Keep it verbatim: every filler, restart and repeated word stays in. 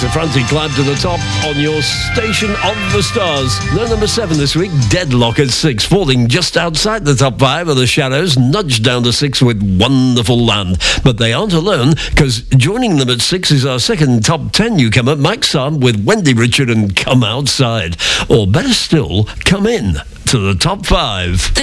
A frantic climb to the top on your station of the stars. No number seven this week, Deadlock at six, falling just outside the top five of the Shadows, nudged down to six with Wonderful Land. But they aren't alone, because joining them at six is our second top ten newcomer, Mike Sam, with Wendy Richard and Come Outside. Or better still, Come In to the top five.